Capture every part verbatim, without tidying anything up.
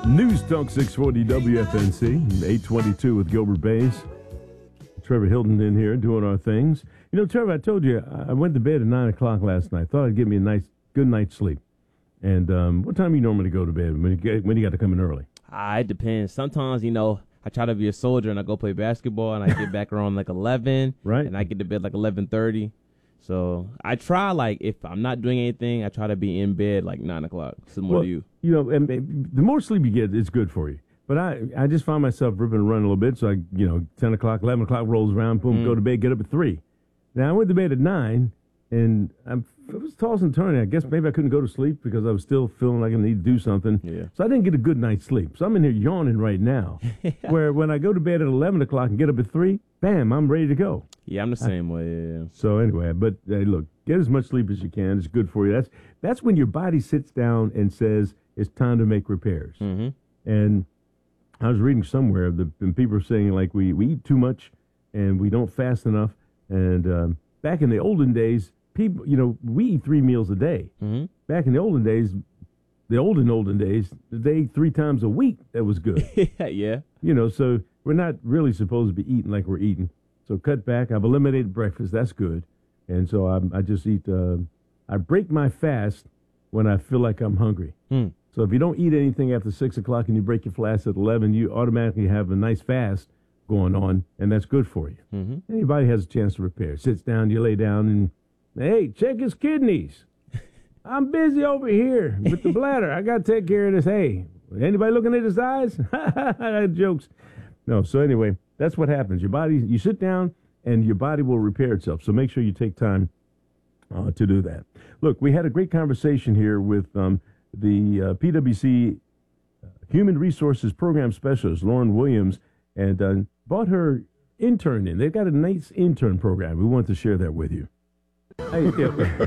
News Talk six forty W F N C, eight twenty-two with Gilbert Bays. Trevor Hilton in here doing our things. You know, Trevor, I told you I went to bed at nine o'clock last night. Thought I'd give me a nice, good night's sleep. And um, what time do you normally go to bed when you, get, when you got to come in early? Ah, it depends. Sometimes, you know, I try to be a soldier and I go play basketball and I get back around like eleven. Right. And I get to bed like eleven thirty. So I try, like, if I'm not doing anything, I try to be in bed like nine o'clock, similar well, to you. You know, and, and the more sleep you get, it's good for you. But I, I just find myself ripping and running a little bit. So, I, you know, ten o'clock, eleven o'clock rolls around, boom, mm. go to bed, get up at three. Now, I went to bed at nine, and I'm, I was tossing and turning. I guess maybe I couldn't go to sleep because I was still feeling like I need to do something. Yeah. So I didn't get a good night's sleep. So I'm in here yawning right now, where when I go to bed at eleven o'clock and get up at three, bam, I'm ready to go. Yeah, I'm the same I, way, yeah. So anyway, but hey, look, get as much sleep as you can. It's good for you. That's that's when your body sits down and says it's time to make repairs. Mm-hmm. And I was reading somewhere that people are saying, like, we, we eat too much and we don't fast enough. And um, back in the olden days, people, you know, we eat three meals a day. Mm-hmm. Back in the olden days, the olden, olden days, they ate three times a week. That was good. Yeah. You know, so we're not really supposed to be eating like we're eating. So cut back. I've eliminated breakfast. That's good. And so I'm, I just eat, uh, I break my fast when I feel like I'm hungry. Mm. So if you don't eat anything after six o'clock and you break your fast at eleven, you automatically have a nice fast going on, and that's good for you. Mm-hmm. Anybody has a chance to repair. Sits down, you lay down, and, hey, check his kidneys. I'm busy over here with the bladder. I got to take care of this. Hey, anybody looking at his eyes? Jokes. No, so anyway, that's what happens. Your body, you sit down, and your body will repair itself. So make sure you take time uh, to do that. Look, we had a great conversation here with um, the uh, P W C uh, Human Resources Program Specialist, Lauren Williams, and uh, brought her intern in. They've got a nice intern program. We want to share that with you. Hey, yeah.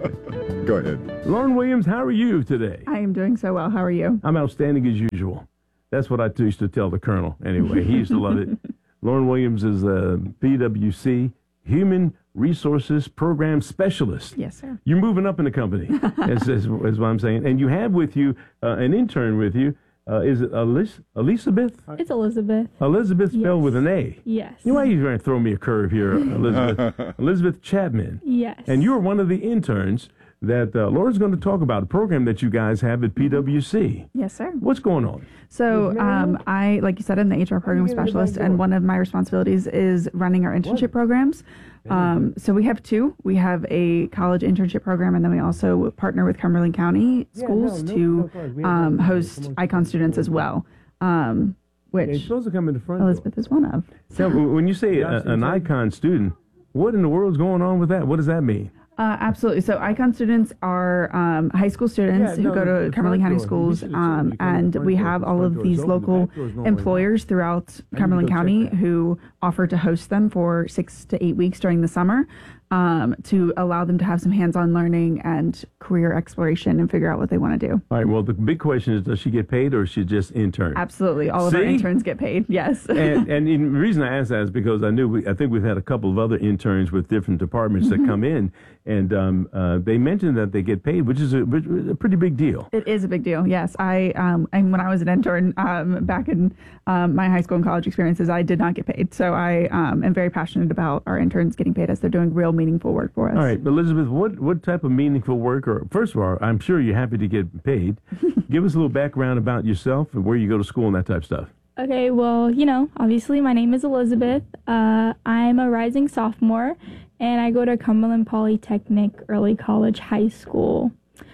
Go ahead. Lauren Williams, how are you today? I am doing so well. How are you? I'm outstanding as usual. That's what I used to tell the Colonel. Anyway, he used to love it. Lauren Williams is a P W C Human Resources Program Specialist. Yes, sir. You're moving up in the company, is, is, is what I'm saying. And you have with you uh, an intern with you. Uh, is it Elis- Elizabeth? It's Elizabeth. Elizabeth spelled Yes. with an A. Yes. You know why you're trying to throw me a curve here, Elizabeth? Elizabeth Chapman. Yes. And you're one of the interns that uh, Laura's going to talk about, a program that you guys have at P W C. Yes, sir. What's going on? So um, I, like you said, I'm the H R program specialist, and one of my responsibilities is running our internship what? programs. Um, so we have two. We have a college internship program, and then we also partner with Cumberland County schools yeah, no, no, to no, um, host Icon students as well, um, which yeah, supposed to come in the front Elizabeth door. is one of. So when you say a, an Icon student, what in the world's going on with that? What does that mean? Uh, absolutely. So Icon students are um, high school students yeah, who no, go to Cumberland County schools, um, and we have all of these local employers throughout Cumberland County who offer to host them for six to eight weeks during the summer um, to allow them to have some hands-on learning and career exploration and figure out what they want to do. All right. Well, the big question is, does she get paid or is she just intern? Absolutely. All See? of our interns get paid. Yes. and, and the reason I asked that is because I knew we, I think we've had a couple of other interns with different departments mm-hmm. that come in. And um, uh, they mentioned that they get paid, which is a, a pretty big deal. It is a big deal, yes. I um, and when I was an intern um, back in um, my high school and college experiences, I did not get paid. So I um, am very passionate about our interns getting paid as they're doing real meaningful work for us. All right, Elizabeth, what, what type of meaningful work, or first of all, I'm sure you're happy to get paid. Give us a little background about yourself and where you go to school and that type of stuff. Okay, well, you know, obviously my name is Elizabeth. Uh, I'm a rising sophomore, and I go to Cumberland Polytechnic Early College High School.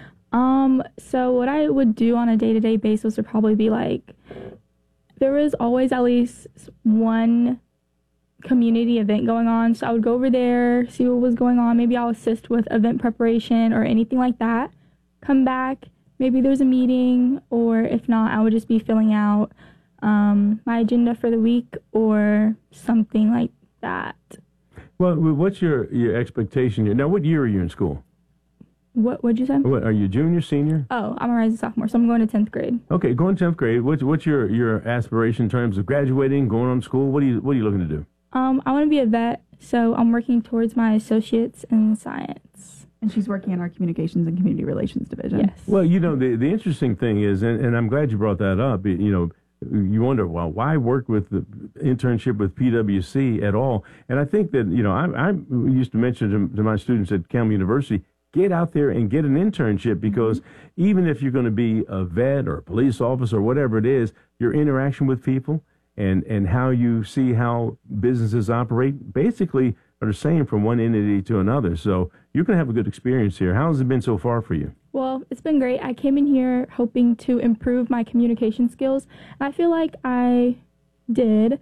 Um, so what I would do on a day-to-day basis would probably be like, there was always at least one community event going on, so I would go over there, see what was going on. Maybe I'll assist with event preparation or anything like that. Come back, maybe there's a meeting, or if not, I would just be filling out um, my agenda for the week or something like that. Well, what's your, your expectation here? Now, what year are you in school? What would you say? What, are you junior, senior? Oh, I'm a rising sophomore, so I'm going to tenth grade. Okay, going to tenth grade. What's what's your, your aspiration in terms of graduating, going on to school? What are you what are you looking to do? Um, I want to be a vet, so I'm working towards my associates in science. And she's working in our communications and community relations division. Yes. Well, you know, the, the interesting thing is, and, and I'm glad you brought that up, you know, you wonder, well, why work with the internship with P W C at all? And I think that, you know, I, I used to mention to, to my students at Campbell University, get out there and get an internship, because mm-hmm. even if you're going to be a vet or a police officer or whatever it is, your interaction with people and, and how you see how businesses operate basically are the same from one entity to another. So you can have a good experience here. How has it been so far for you? Well, it's been great. I came in here hoping to improve my communication skills. I feel like I did.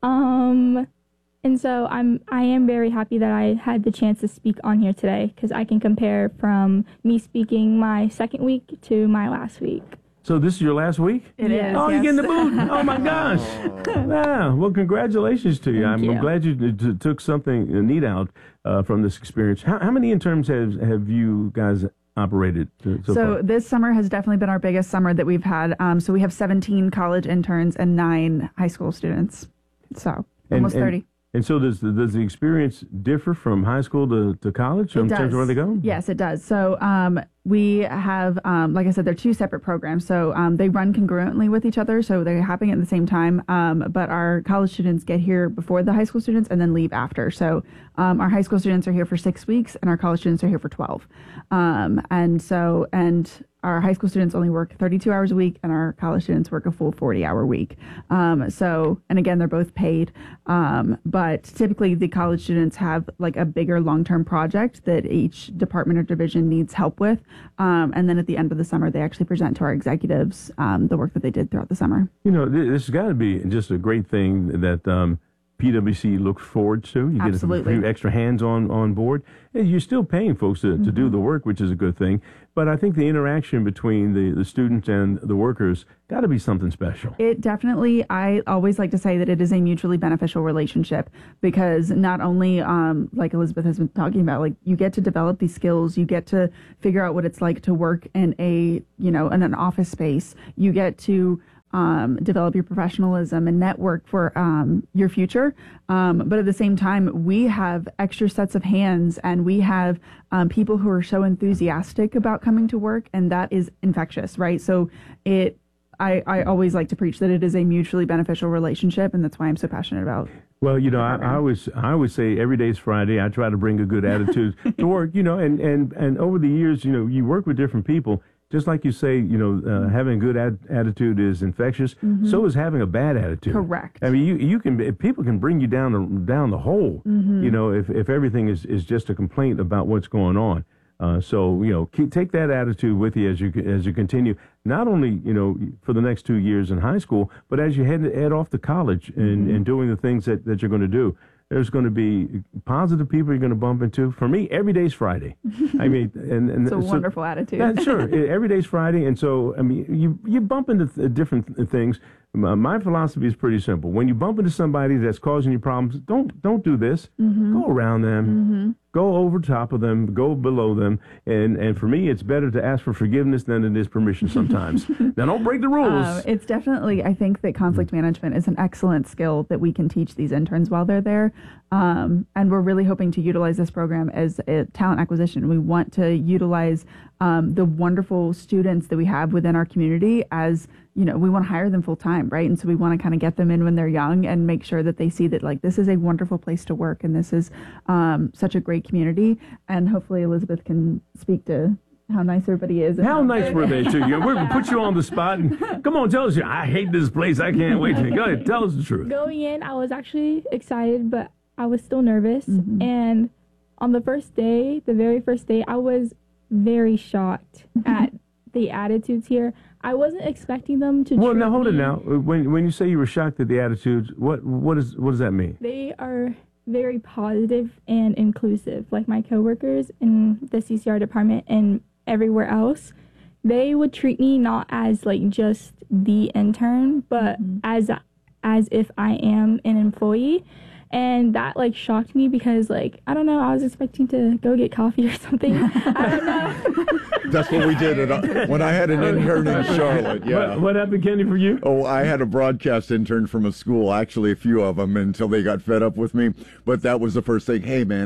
um, and so I'm I am very happy that I had the chance to speak on here today, because I can compare from me speaking my second week to my last week. So this is your last week? It is. Oh, yes. you're getting the boot. Oh, my gosh. Yeah. Well, congratulations to you. Thank I'm, you. I'm glad you t- t- took something neat out uh, from this experience. How, how many interns have, have you guys operated uh, so, So far? this summer has definitely been our biggest summer that we've had. Um, so we have seventeen college interns and nine high school students. So And- almost and- thirty. And so does the, does the experience differ from high school to, to college in It terms does. of where they go? Yes, it does. So um, we have, um, like I said, they're two separate programs. So um, they run congruently with each other. So they're happening at the same time. Um, but our college students get here before the high school students and then leave after. So um, our high school students are here for six weeks and our college students are here for twelve. Um, and so, and our high school students only work thirty-two hours a week and our college students work a full forty hour week. Um, so, and again, they're both paid. Um, but typically the college students have like a bigger long-term project that each department or division needs help with. Um, and then at the end of the summer, they actually present to our executives um, the work that they did throughout the summer. You know, th- this has got to be just a great thing that um, P W C looks forward to. You Absolutely. get a few extra hands on, on board. And you're still paying folks to, mm-hmm. to do the work, which is a good thing. But I think the interaction between the, the students and the workers got to be something special. It definitely, I always like to say that it is a mutually beneficial relationship, because not only, um, like Elizabeth has been talking about, like you get to develop these skills, you get to figure out what it's like to work in a, you know, in an office space. You get to um, develop your professionalism and network for um, your future. Um, but at the same time, we have extra sets of hands and we have um, people who are so enthusiastic about coming to work, and that is infectious, right? So it, I, I always like to preach that it is a mutually beneficial relationship, and that's why I'm so passionate about. Well, you know, I, I always I always say every day's Friday. I try to bring a good attitude to work, you know, and, and, and over the years, you know, you work with different people. Just like you say, you know, uh, having a good ad- attitude is infectious. Mm-hmm. So is having a bad attitude. Correct. I mean, you you can people can bring you down the, down the hole. Mm-hmm. You know, if, if everything is, is just a complaint about what's going on. Uh, so you know, keep, take that attitude with you as you as you continue. Not only you know for the next two years in high school, but as you head head off to college and, mm-hmm. and doing the things that, that you're going to do. There's going to be positive people you're going to bump into. For me, every day's Friday. I mean, and, and it's a so, wonderful attitude. Yeah, sure. Every day's Friday, and so I mean, you you bump into th- different th- things. My philosophy is pretty simple. When you bump into somebody that's causing you problems, don't don't do this. Mm-hmm. Go around them. Mm-hmm. Go over top of them. Go below them. And and for me, it's better to ask for forgiveness than it is permission sometimes. Now, don't break the rules. Uh, it's definitely, I think that conflict management is an excellent skill that we can teach these interns while they're there. Um, and we're really hoping to utilize this program as a talent acquisition. We want to utilize um, the wonderful students that we have within our community as, you know, we want to hire them full time, right? And so we want to kind of get them in when they're young and make sure that they see that, like, this is a wonderful place to work and this is um, such a great community. And hopefully Elizabeth can speak to how nice everybody is. How nice were they to you? We're going to put you on the spot. And, come on, tell us. I hate this place. I can't wait to go ahead. Tell us the truth. Going in, I was actually excited, but I was still nervous. Mm-hmm. And on the first day, the very first day, I was very shocked at the attitudes here. I wasn't expecting them to. Well, treat now hold me. it now. When when you say you were shocked at the attitudes, what what is what does that mean? They are very positive and inclusive. Like my coworkers in the C C R department and everywhere else, they would treat me not as like just the intern, but mm-hmm. as as if I am an employee. And that, like, shocked me because, like, I don't know, I was expecting to go get coffee or something. I don't know. That's what we did at, uh, when I had an intern in Charlotte, yeah. What, what happened, Kenny, for you? Oh, I had a broadcast intern from a school, actually a few of them, until they got fed up with me. But that was the first thing. Hey, man,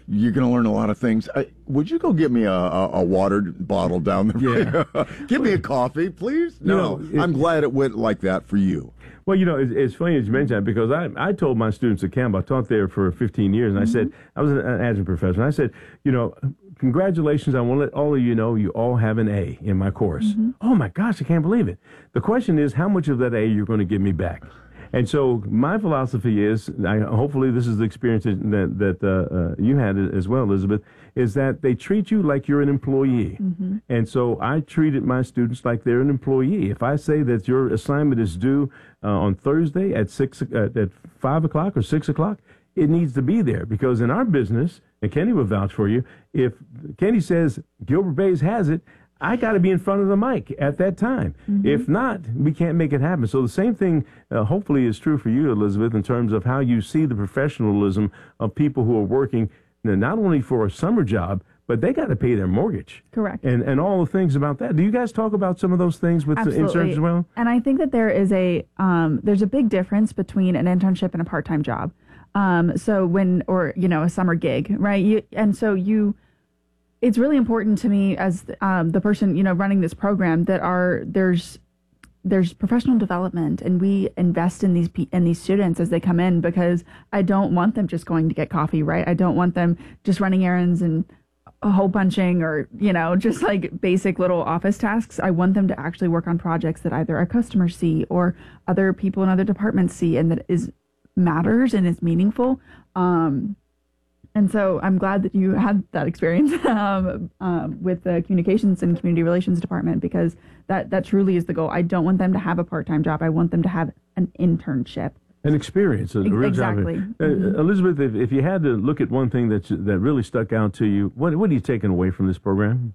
you're going to learn a lot of things. I, would you go get me a, a, a watered bottle down there? Yeah. Give me a coffee, please. No, you know, it, I'm glad it went like that for you. Well, you know, it's, it's funny that you mentioned that because I, I told my students at Campbell, I taught there for fifteen years, and mm-hmm. I said, I was an adjunct professor, and I said, you know, congratulations, I want to let all of you know you all have an A in my course. Mm-hmm. Oh, my gosh, I can't believe it. The question is, how much of that A you're going to give me back? And so my philosophy is, I, hopefully this is the experience that, that uh, uh, you had as well, Elizabeth, is that they treat you like you're an employee. Mm-hmm. And so I treated my students like they're an employee. If I say that your assignment is due uh, on Thursday at six uh, at five o'clock or six o'clock, it needs to be there, because in our business, and Kenny will vouch for you, if Kenny says Gilbert Bays has it, I got to be in front of the mic at that time. Mm-hmm. If not, we can't make it happen. So the same thing, uh, hopefully, is true for you, Elizabeth, in terms of how you see the professionalism of people who are working, you know, not only for a summer job, but they got to pay their mortgage. Correct. And and all the things about that. Do you guys talk about some of those things with the interns as well? And I think that there is a um, there's a big difference between an internship and a part-time job. Um, so when, or, you know, a summer gig, right? You, and so you, it's really important to me as um, the person, you know, running this program that are, there's, there's professional development, and we invest in these, in these students as they come in, because I don't want them just going to get coffee, right? I don't want them just running errands and hole punching, or, you know, just like basic little office tasks. I want them to actually work on projects that either our customers see or other people in other departments see, and that is matters and is meaningful. Um, and so I'm glad that you had that experience um, um, with the communications and community relations department, because that, that truly is the goal. I don't want them to have a part-time job. I want them to have an internship. An experience, a real exactly. job. Uh, mm-hmm. Elizabeth, if, if you had to look at one thing that that really stuck out to you, what what are you taking away from this program?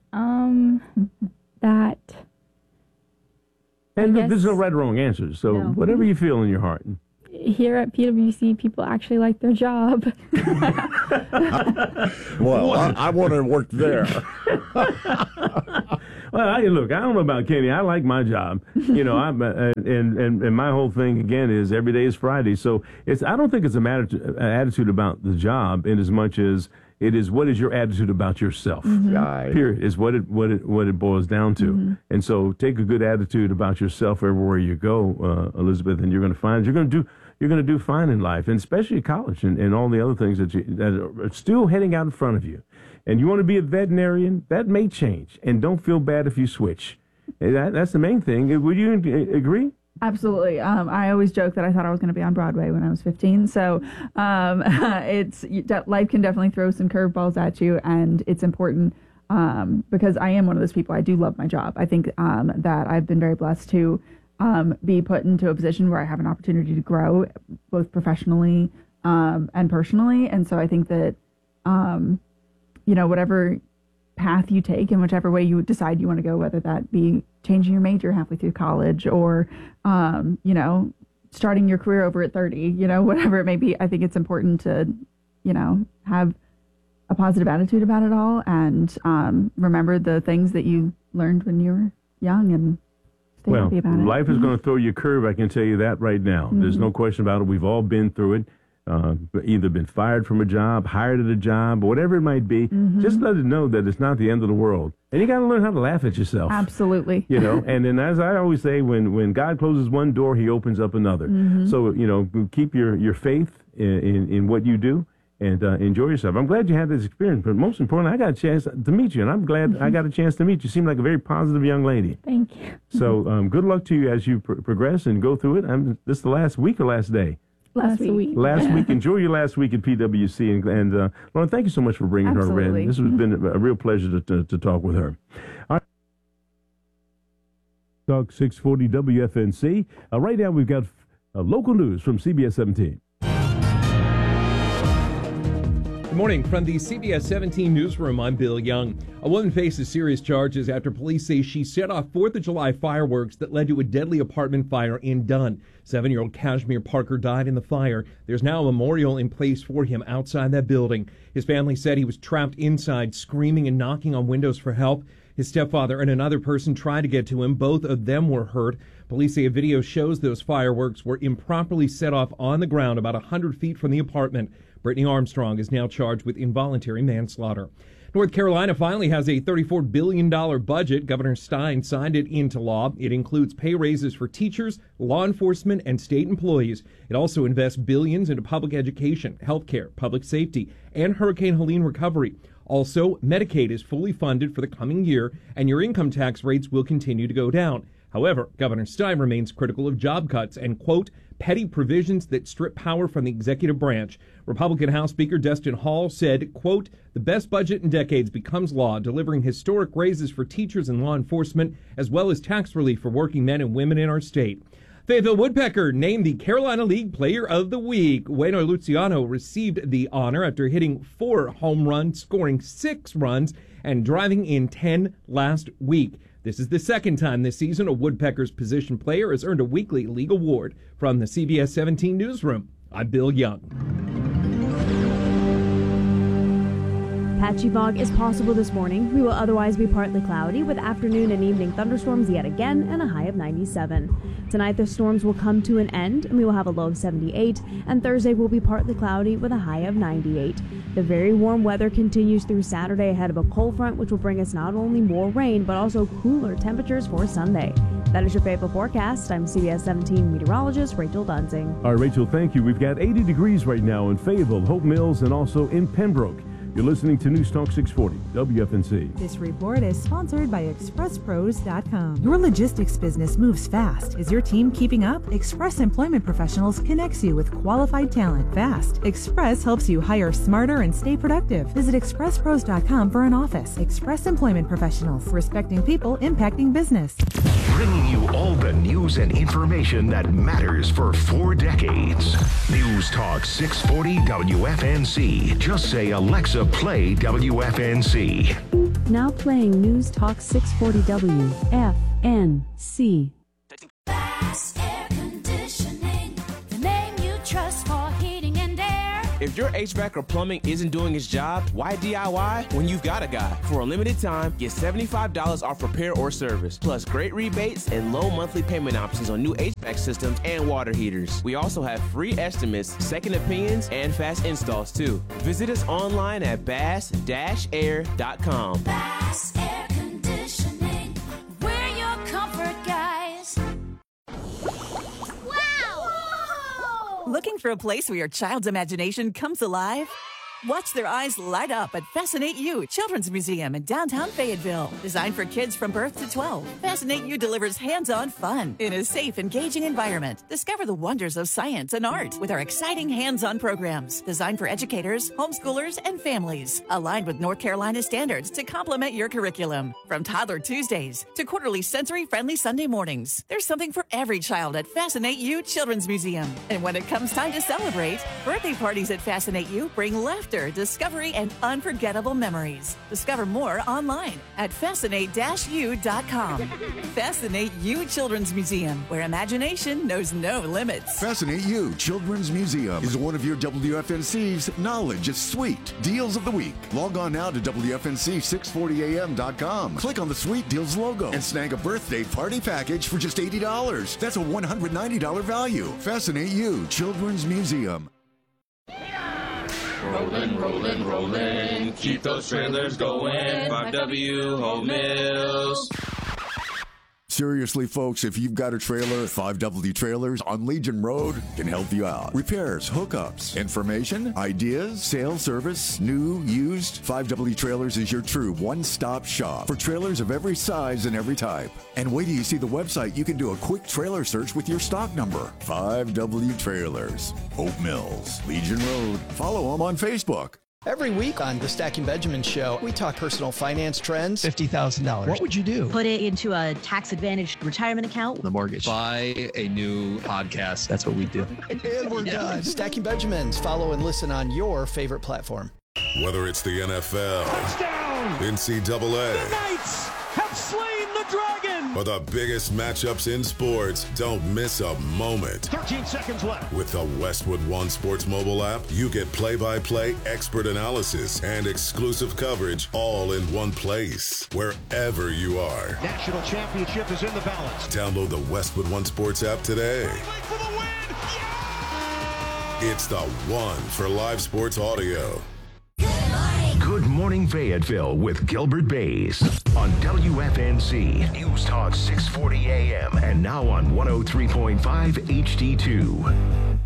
Um, that. And guess, there's no right or wrong answers, so no. whatever you feel in your heart. Here at P W C, people actually like their job. Well, I, I want to work there. Well, I, look, I don't know about Kenny. I like my job, you know. I'm, uh, and and and my whole thing again is every day is Friday. So it's. I don't think it's a matter to, uh, attitude about the job in as much as it is what is your attitude about yourself. Mm-hmm. Right. Period is what it what it what it boils down to. Mm-hmm. And so take a good attitude about yourself everywhere you go, uh, Elizabeth, and you're going to find you're going to do. You're going to do fine in life, and especially college and, and all the other things that, you, that are still heading out in front of you. And you want to be a veterinarian, that may change. And don't feel bad if you switch. That, that's the main thing. Would you agree? Absolutely. Um, I always joke that I thought I was going to be on Broadway when I was fifteen. So um, it's life can definitely throw some curveballs at you, and it's important um, because I am one of those people. I do love my job. I think um, that I've been very blessed to Um, be put into a position where I have an opportunity to grow both professionally um, and personally. And so I think that, um, you know, whatever path you take and whichever way you decide you want to go, whether that be changing your major halfway through college or, um, you know, starting your career over at thirty, you know, whatever it may be, I think it's important to, you know, have a positive attitude about it all, and um, remember the things that you learned when you were young, and well, life mm-hmm. is going to throw you a curve, I can tell you that right now. Mm-hmm. There's no question about it. We've all been through it, uh, either been fired from a job, hired at a job, whatever it might be. Mm-hmm. Just let it know that it's not the end of the world. And you got to learn how to laugh at yourself. Absolutely. You know, and then as I always say, when, when God closes one door, he opens up another. Mm-hmm. So, you know, keep your, your faith in, in, in what you do. And uh, enjoy yourself. I'm glad you had this experience, but most importantly, I got a chance to meet you, and I'm glad mm-hmm. I got a chance to meet you. You seem like a very positive young lady. Thank you. So um, good luck to you as you pr- progress and go through it. I'm, this is the last week or last day? Last week. Last week. Enjoy your last week at P W C. And, and uh, Lauren, thank you so much for bringing Absolutely. her in. This has been a real pleasure to, to, to talk with her. All right. Talk six forty W F N C. Uh, right now, we've got uh, local news from C B S seventeen. Good morning from the C B S seventeen newsroom. I'm Bill Young. A woman faces serious charges after police say she set off fourth of July fireworks that led to a deadly apartment fire in Dunn. Seven-year-old Kashmir Parker died in the fire. There's now a memorial in place for him outside that building. His family said he was trapped inside, screaming and knocking on windows for help. His stepfather and another person tried to get to him. Both of them were hurt. Police say a video shows those fireworks were improperly set off on the ground about one hundred feet from the apartment. Brittany Armstrong is now charged with involuntary manslaughter. North Carolina finally has a thirty-four billion dollars budget. Governor Stein signed it into law. It includes pay raises for teachers, law enforcement, and state employees. It also invests billions into public education, health care, public safety, and Hurricane Helene recovery. Also, Medicaid is fully funded for the coming year, and your income tax rates will continue to go down. However, Governor Stein remains critical of job cuts and, quote, petty provisions that strip power from the executive branch. Republican House Speaker Destin Hall said, quote, the best budget in decades becomes law, delivering historic raises for teachers and law enforcement, as well as tax relief for working men and women in our state. Fayetteville Woodpecker named the Carolina League Player of the Week. Bueno Luciano received the honor after hitting four home runs, scoring six runs, and driving in ten last week. This is the second time this season a Woodpeckers position player has earned a weekly league award. From the C B S seventeen Newsroom, I'm Bill Young. Patchy fog is possible this morning. We will otherwise be partly cloudy with afternoon and evening thunderstorms yet again and a high of ninety-seven. Tonight the storms will come to an end and we will have a low of seventy-eight, and Thursday will be partly cloudy with a high of ninety-eight. The very warm weather continues through Saturday ahead of a cold front, which will bring us not only more rain but also cooler temperatures for Sunday. That is your Fayetteville forecast. I'm C B S seventeen meteorologist Rachel Dunsing. All right, Rachel, thank you. We've got eighty degrees right now in Fayetteville, Hope Mills, and also in Pembroke. You're listening to News Talk six forty, W F N C. This report is sponsored by Express Pros dot com. Your logistics business moves fast. Is your team keeping up? Express Employment Professionals connects you with qualified talent fast. Express helps you hire smarter and stay productive. Visit Express Pros dot com for an office. Express Employment Professionals, respecting people, impacting business. Bringing you all the news and information that matters for four decades. News Talk six forty W F N C. Just say, Alexa, play W F N C. Now playing News Talk six forty W F N C. Bass Air Conditioning, the name you trust for heating and air. If your H V A C or plumbing isn't doing its job, why D I Y when you've got a guy? For a limited time, get seventy-five dollars off repair or service, plus great rebates and low monthly payment options on new H V A C systems and water heaters. We also have free estimates, second opinions, and fast installs too. Visit us online at bass dash air dot com. Bass Air Conditioning, we're your comfort guys. Wow! Looking for a place where your child's imagination comes alive? Watch their eyes light up at Fascinate You Children's Museum in downtown Fayetteville. Designed for kids from birth to twelve, Fascinate You delivers hands-on fun in a safe, engaging environment. Discover the wonders of science and art with our exciting hands-on programs designed for educators, homeschoolers, and families. Aligned with North Carolina standards to complement your curriculum. From Toddler Tuesdays to quarterly sensory-friendly Sunday mornings, there's something for every child at Fascinate You Children's Museum. And when it comes time to celebrate, birthday parties at Fascinate You bring laughter, discovery, and unforgettable memories. Discover more online at fascinate dash u dot com. Fascinate You Children's Museum, where imagination knows no limits. Fascinate You Children's Museum is one of your W F N C's Knowledge is Sweet Deals of the Week. Log on now to W F N C six forty A M dot com. Click on the Sweet Deals logo and snag a birthday party package for just eighty dollars. That's a one hundred ninety dollars value. Fascinate You Children's Museum. Rollin', rollin', rollin', keep those trailers going. five W Hope Mills. Seriously, folks, if you've got a trailer, five W Trailers on Legion Road can help you out. Repairs, hookups, information, ideas, sales service, new, used. five W Trailers is your true one-stop shop for trailers of every size and every type. And wait till you see the website, you can do a quick trailer search with your stock number. five W Trailers, Hope Mills, Legion Road. Follow them on Facebook. Every week on the Stacking Benjamin Show, we talk personal finance trends. fifty thousand dollars. What would you do? Put it into a tax-advantaged retirement account. The mortgage. Buy a new podcast. That's what we do. And we're yeah. done. Stacking Benjamins. Follow and listen on your favorite platform. Whether it's the N F L, touchdown, N C double A, the Knights have slain the dragon, or the biggest matchups in sports, don't miss a moment. thirteen seconds left. With the Westwood One Sports mobile app, you get play-by-play expert analysis and exclusive coverage all in one place, wherever you are. National championship is in the balance. Download the Westwood One Sports app today. For the win. Yeah! It's the one for live sports audio. Good Morning Fayetteville with Gilbert Bays on W F N C News Talk six forty A M and now on one oh three point five H D two.